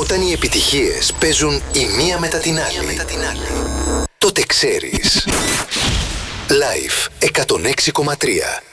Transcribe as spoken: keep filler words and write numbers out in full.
Όταν οι επιτυχίες παίζουν η μία μετά την άλλη, τότε ξέρεις. Live εκατόν έξι κόμμα τρία.